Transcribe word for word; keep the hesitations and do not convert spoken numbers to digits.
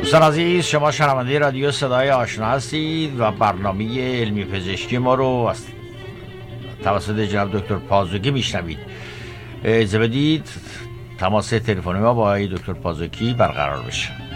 دوستان عزیز، شما شنونده رادیو صدای آشنا هستید و برنامه علمی پزشکی ما رو از توسط جناب دکتر پازوکی میشنوید. اجازه بدید تماس تلفنی ما با دکتر پازوکی برقرار بشه.